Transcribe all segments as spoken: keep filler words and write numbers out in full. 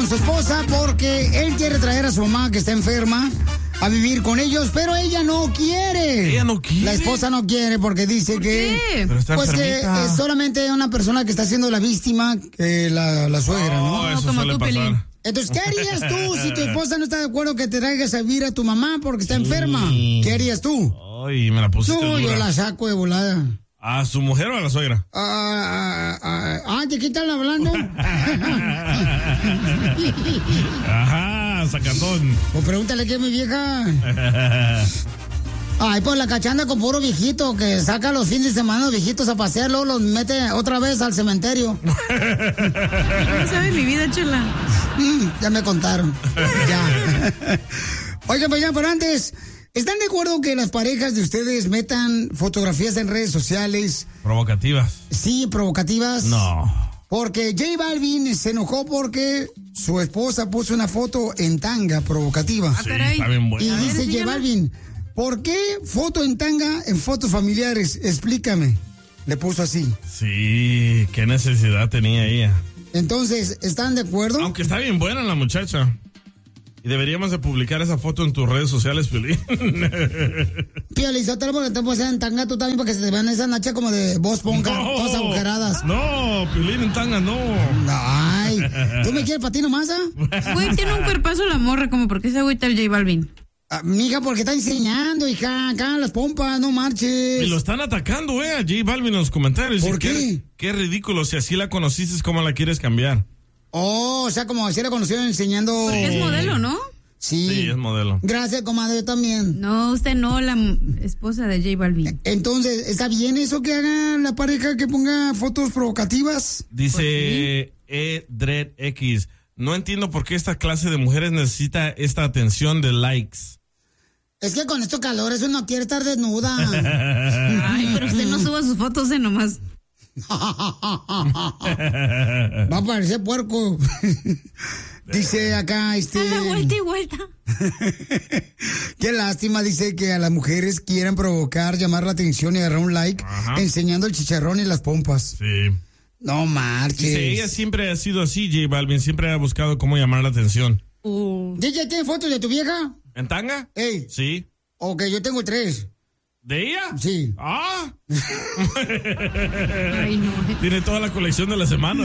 su esposa porque él quiere traer a su mamá que está enferma a vivir con ellos, pero ella no quiere. Ella no quiere. La esposa no quiere porque dice ¿Por que qué? Pero está pues que enfermita. es solamente una persona que está siendo la víctima, eh, la, la suegra, ¿no? Oh, eso como suele tú, pasar. Pelín. Entonces, ¿qué harías tú si tu esposa no está de acuerdo que te traigas a vivir a tu mamá porque está Sí. enferma? ¿Qué harías tú? Ay, me la pusiste No, yo dura. la saco de volada. ¿A su mujer o a la suegra? Ah, ah, ah, ah, ¿de qué están hablando? Ajá, sacatón. Pues pregúntale qué es mi vieja. Ay, pues la cachanda con puro viejito que saca los fines de semana los viejitos a pasear, luego los mete otra vez al cementerio. No sabe mi vida, chela. Mm, ya me contaron. Ya. Oigan, pues ya, pero antes, ¿están de acuerdo que las parejas de ustedes metan fotografías en redes sociales? Provocativas. Sí, provocativas. No. Porque J Balvin se enojó porque su esposa puso una foto en tanga provocativa. Ah, Sí, caray. está bien Y bueno. A ver, dice J enséñame. Balvin, ¿por qué foto en tanga en fotos familiares? Explícame. Le puso así. Sí, qué necesidad tenía ella. Entonces, ¿están de acuerdo? Aunque está bien buena la muchacha. Y deberíamos de publicar esa foto en tus redes sociales, Piolín. Pío Lizotero, porque te puedes en tanga tú también, porque se te vean esas nachas como de voz ponga, todas agujeradas. No, Piolín en tanga, no. Ay, ¿tú me quieres para ti nomás, ah? Güey, tiene un cuerpazo la morra, como porque se agüita el J Balvin. Ah, mija, porque está enseñando, hija, acá las pompas, no marches. Y lo están atacando, eh, a J Balvin en los comentarios. ¿Por Y qué? Qué ridículo, si así la conociste, ¿cómo la quieres cambiar? Oh, o sea, como si la conocieron enseñando. Porque es modelo, ¿no? Sí. Sí, es modelo. Gracias, comadre, yo también. No, usted no, la m- esposa de J Balvin. Entonces, ¿está bien eso que haga la pareja que ponga fotos provocativas? Dice E Dread X. No entiendo por qué esta clase de mujeres necesita esta atención de likes. Es que con estos calores uno quiere estar desnuda. Ay, pero usted no suba sus fotos de nomás. Va a parecer puerco. Dice acá, este... A la vuelta y vuelta. Qué lástima, dice que a las mujeres quieran provocar, llamar la atención y agarrar un like, Ajá. enseñando el chicharrón y las pompas. Sí. No marches. Dice, ella siempre ha sido así, J Balvin. Siempre ha buscado cómo llamar la atención. Uh, D J, ¿tienes fotos de tu vieja? ¿En tanga? Ey, Sí. ok, yo tengo tres. ¿De ella? Sí. Ah. ay, no. Tiene toda la colección de la semana.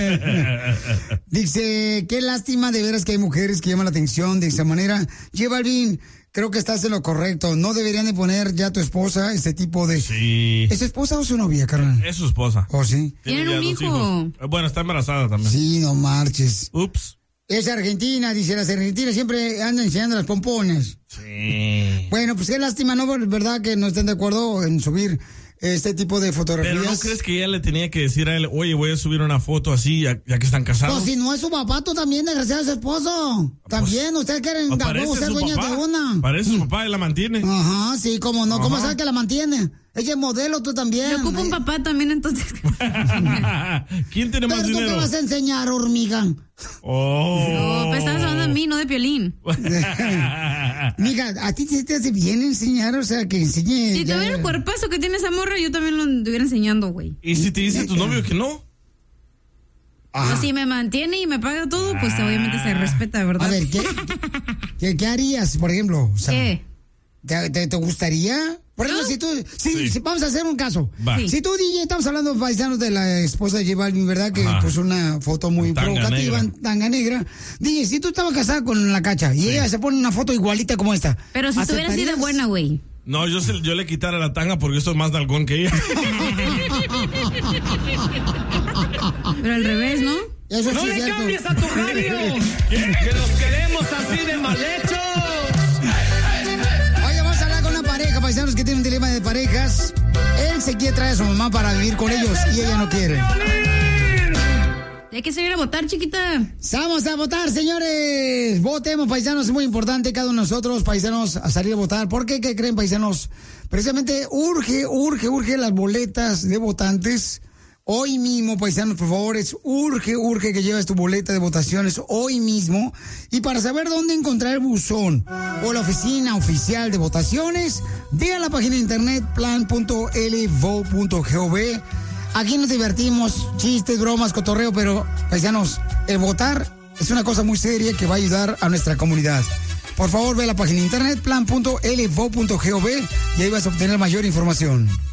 Dice, qué lástima de veras que hay mujeres que llaman la atención de esa manera. J Balvin, creo que estás en lo correcto. No deberían de poner ya a tu esposa este tipo de... Sí. ¿Es su esposa o su novia, carnal? Es su esposa. ¿Oh, sí? Tienen ya un dos hijo. hijos. Eh, Bueno, está embarazada también. Sí, no marches. Ups. Es Argentina, dice, las argentinas siempre andan enseñando las pompones. Sí. Bueno, pues qué lástima, ¿no? ¿Verdad que no estén de acuerdo en subir este tipo de fotografías? Pero ¿no crees que ella le tenía que decir a él, oye, voy a subir una foto así, ya, ya que están casados? Pues si no es su papá, tú también, desgraciado, es su esposo. También, ustedes quieren Pues, a huevo parece ser su dueños papá. de una. Parece su papá y la mantiene. Ajá, sí, cómo no. ¿Cómo Ajá. sabes que la mantiene? Ella es modelo, tú también. Le ocupa un papá también, entonces. ¿Quién tiene más Pero tú dinero? te vas a enseñar, hormiga. Oh. No, pues estás hablando de mí, no de Piolín. Mija, ¿a ti se te hace bien enseñar? O sea, que enseñe... Si ya- tuviera el cuerpazo que tiene esa morra, yo también lo estuviera enseñando, güey. ¿Y si te dice tu novio que no? Ah. Pues si me mantiene y me paga todo, pues obviamente se respeta, ¿verdad? A ver, ¿qué, qué, qué harías, por ejemplo? O sea, ¿Qué? ¿te, te, te gustaría? Por ejemplo, ¿Yo? si tú... Sí, Sí. si vamos a hacer un caso. Va. Sí. Si tú, D J, estamos hablando, paisanos, de la esposa de J Balvin, ¿verdad? Que Ajá. puso una foto muy En tanga provocativa, negra. en tanga negra. D J, si tú estabas casada con la cacha y ella se pone una foto igualita como esta. Pero si estuviera así de ¿aceptarías? buena, güey. No, yo, se- yo le quitara la tanga porque yo soy más nalgón que ella. Pero al revés, ¿no? Eso ¡No sí es le cierto. cambies a tu radio! ¡Que los queremos así de mal hechos! Oye, vamos a hablar con una pareja, paisanos, que tiene un dilema de parejas. Él se quiere traer a su mamá para vivir con ellos y ella no quiere. Hay que salir a votar, chiquita. Vamos a votar, señores. Votemos, paisanos. Es muy importante cada uno de nosotros, paisanos, a salir a votar. ¿Por qué? ¿Qué creen, paisanos? Precisamente urge, urge, urge las boletas de votantes. Hoy mismo, paisanos, por favor, es urge, urge que lleves tu boleta de votaciones hoy mismo. Y para saber dónde encontrar el buzón o la oficina oficial de votaciones, ve a la página de internet plan punto l vote punto gov. Aquí nos divertimos, chistes, bromas, cotorreo, pero, paisanos, el votar Es una cosa muy seria que va a ayudar a nuestra comunidad. Por favor, ve a la página de internet plan punto l v o punto gov y ahí vas a obtener mayor información.